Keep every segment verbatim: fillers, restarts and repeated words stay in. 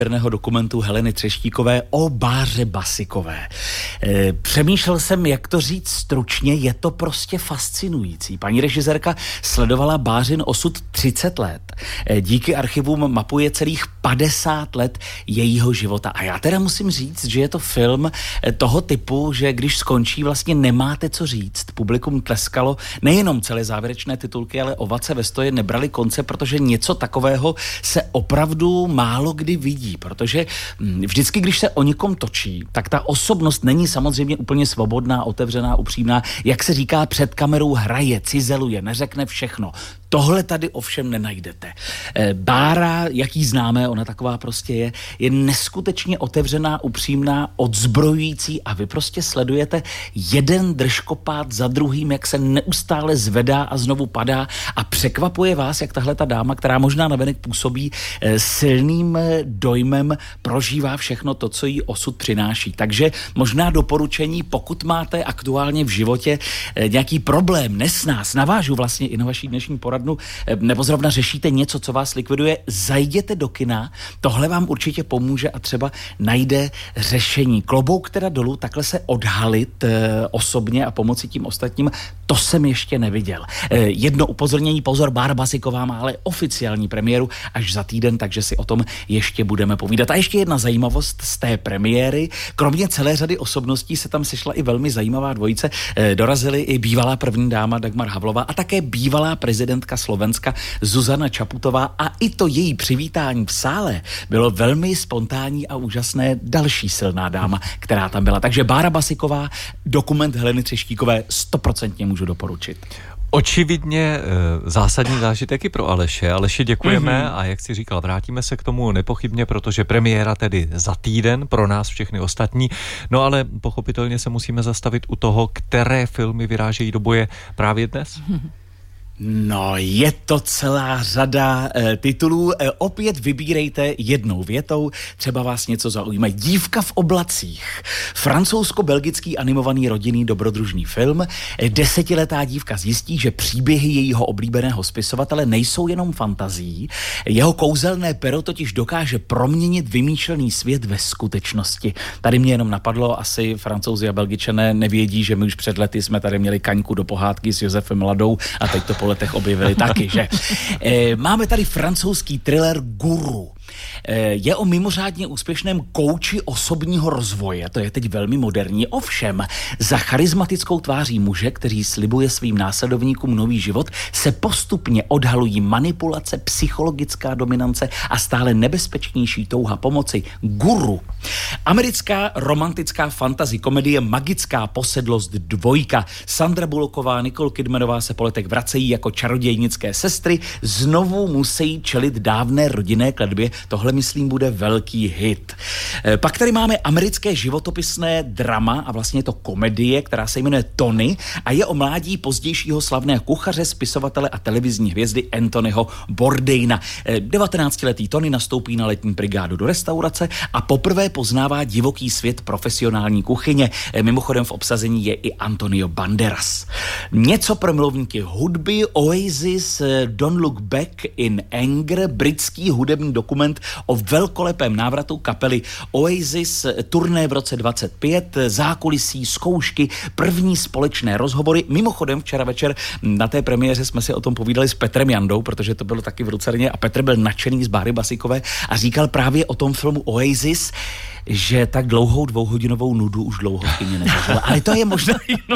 dokumentu Heleny Třeštíkové o Báře Basikové. E, přemýšlel jsem, jak to říct stručně, je to prostě fascinující. Paní režisérka sledovala Bářin osud třicet let. E, díky archivům mapuje celých padesát let jejího života. A já teda musím říct, že je to film toho typu, že když skončí, vlastně nemáte co říct. Publikum tleskalo, nejenom celé závěrečné titulky, ale ovace ve stoje nebrali konce, protože něco takového se opravdu málo kdy vidí. Protože vždycky, když se o někom točí, tak ta osobnost není samozřejmě úplně svobodná, otevřená, upřímná. Jak se říká, před kamerou hraje, cizeluje, neřekne všechno. Tohle tady ovšem nenajdete. Bára, jak ji známe, ona taková prostě je, je neskutečně otevřená, upřímná, odzbrojující a vy prostě sledujete jeden držkopád za druhým, jak se neustále zvedá a znovu padá a překvapuje vás, jak tahle ta dáma, která možná navenek působí silným dojmem, prožívá všechno to, co jí osud přináší. Takže možná doporučení, pokud máte aktuálně v životě nějaký problém, nesnás, navážu vlastně i na vaší dnešní poradu, nebo zrovna řešíte něco, co vás likviduje, zajděte do kina, tohle vám určitě pomůže a třeba najde řešení. Klobouk teda dolů, takhle se odhalit e, osobně a pomoci tím ostatním, to jsem ještě neviděl. E, jedno upozornění, pozor, Bára Basiková má ale oficiální premiéru až za týden, takže si o tom ještě budeme povídat. A ještě jedna zajímavost z té premiéry, kromě celé řady osobností se tam sešla i velmi zajímavá dvojice. E, dorazily i bývalá první dáma Dagmar Havlová a také bývalá prezidentka Slovenska Zuzana Čaputová a i to její přivítání v sále bylo velmi spontánní a úžasné. Další silná dáma, která tam byla. Takže Bára Basiková, dokument Heleny Třeštíkové stoprocentně můžu doporučit. Očividně e, zásadní zážitek i pro Aleše. Aleši, děkujeme mm-hmm. a jak si říkal, vrátíme se k tomu nepochybně, protože premiéra tedy za týden pro nás všechny ostatní. No ale pochopitelně se musíme zastavit u toho, které filmy vyrážejí do boje právě dnes. Mm-hmm. No, je to celá řada e, titulů. E, opět vybírejte jednou větou, třeba vás něco zaujme. Dívka v oblacích. Francouzsko-belgický animovaný rodinný dobrodružný film. E, desetiletá dívka zjistí, že příběhy jejího oblíbeného spisovatele nejsou jenom fantazií. Jeho kouzelné pero totiž dokáže proměnit vymýšlený svět ve skutečnosti. Tady mě jenom napadlo, asi Francouzi a Belgičané nevědí, že my už před lety jsme tady měli Kaňku do pohádky s Josefem Mladou a teď to po letech objevili taky, že? E, máme tady francouzský thriller Guru. Je o mimořádně úspěšném kouči osobního rozvoje, to je teď velmi moderní, ovšem za charismatickou tváří muže, který slibuje svým následovníkům nový život, se postupně odhalují manipulace, psychologická dominance a stále nebezpečnější touha pomoci. Guru. Americká romantická fantasy komedie Magická posedlost dvojka. Sandra Bullocková, Nicole Kidmanová se po letech vracejí jako čarodějnické sestry, znovu musí čelit dávné rodinné kletbě. Tohle, myslím, bude velký hit. E, pak tady máme americké životopisné drama a vlastně je to komedie, která se jmenuje Tony a je o mládí pozdějšího slavného kuchaře, spisovatele a televizní hvězdy Anthonyho Bourdaina. E, devatenáctiletý Tony nastoupí na letní brigádu do restaurace a poprvé poznává divoký svět profesionální kuchyně. E, mimochodem v obsazení je i Antonio Banderas. Něco pro milovníky hudby, Oasis, Don't Look Back in Anger, britský hudební dokument o velkolepém návratu kapely Oasis, turné v roce dvacet pět, zákulisí, zkoušky, první společné rozhovory. Mimochodem včera večer na té premiéře jsme si o tom povídali s Petrem Jandou, protože to bylo taky v Lucerně a Petr byl nadšený z Báry Basikové a říkal právě o tom filmu Oasis, že tak dlouhou dvouhodinovou nudu už dlouho v kyně nezažil. Ale to je možná jenom,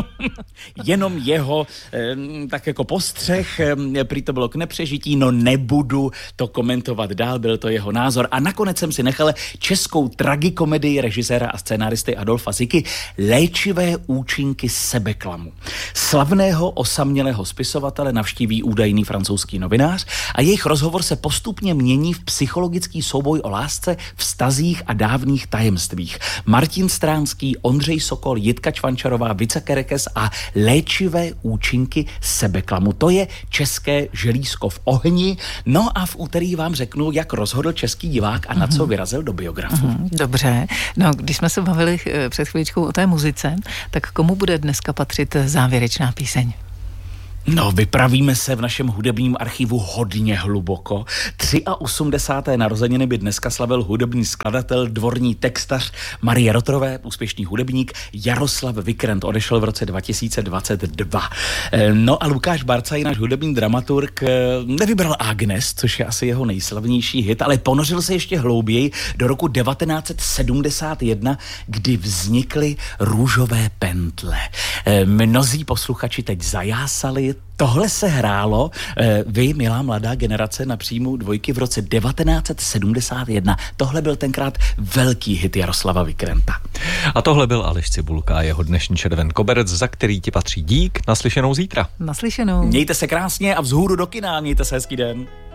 jenom jeho eh, tak jako postřeh, eh, prý to bylo k nepřežití, no nebudu to komentovat dál, byl to jeho názor. A nakonec jsem si nechal českou tragikomedii režiséra a scénáristy Adolfa Ziky Léčivé účinky sebeklamu. Slavného osamělého spisovatele navštíví údajný francouzský novinář a jejich rozhovor se postupně mění v psychologický souboj o lásce, vztazích a dávných tajemstvích. Martin Stránský, Ondřej Sokol, Jitka Čvančarová, Vica Kerekes a Léčivé účinky sebeklamu. To je české želízko v ohni. No a v úterý vám řeknu, jak rozhodl český divák a na co vyrazil do biografu. Mm, dobře. No, když jsme se bavili před chvíličkou o té muzice, tak komu bude dneska patřit závěrečná píseň? No, vypravíme se v našem hudebním archivu hodně hluboko. osmdesáté třetí narozeniny by dneska slavil hudební skladatel, dvorní textař Marie Rotrové, úspěšný hudebník. Jaroslav Vikrent odešel v roce dva tisíce dvacet dva. No a Lukáš Barcaj, náš hudební dramaturg, nevybral Agnes, což je asi jeho nejslavnější hit, ale ponořil se ještě hlouběji do roku devatenáct set sedmdesát jedna, kdy vznikly Růžové pentle. Mnozí posluchači teď zajásali. Tohle se hrálo, vy, milá mladá generace na příjmu dvojky, v roce devatenáct set sedmdesát jedna. Tohle byl tenkrát velký hit Jaroslava Vikrenta. A tohle byl Aleš Cibulka a jeho dnešní červen koberec, za který ti patří dík. Naslyšenou zítra. Naslyšenou. Mějte se krásně a vzhůru do kina. Mějte se hezký den.